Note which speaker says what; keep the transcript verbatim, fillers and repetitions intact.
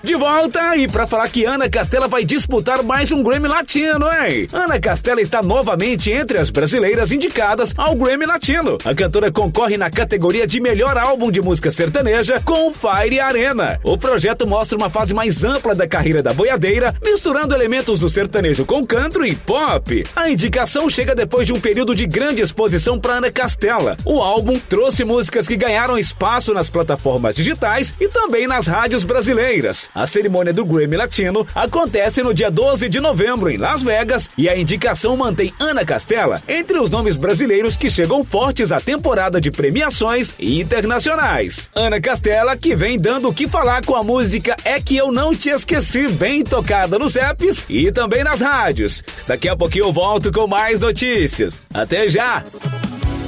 Speaker 1: De volta e pra falar que Ana Castela vai disputar mais um Grammy Latino, hein? Ana Castela está novamente entre as brasileiras indicadas ao Grammy Latino. A cantora concorre na categoria de melhor álbum de música sertaneja com Fire Arena. O projeto mostra uma fase mais ampla da carreira da boiadeira, misturando elementos do sertanejo com country e pop. A indicação chega depois de um período de grande exposição para Ana Castela. O álbum trouxe músicas que ganharam espaço nas plataformas digitais e também nas rádios brasileiras. A cerimônia do Grammy Latino acontece no dia doze de novembro em Las Vegas e a indicação mantém Ana Castela entre os nomes brasileiros que chegam fortes à temporada de premiações internacionais. Ana Castela que vem dando o que falar com a música É Que Eu Não Te Esqueci, bem tocada nos apps e também nas rádios. Daqui a pouquinho eu volto com mais notícias. Até já!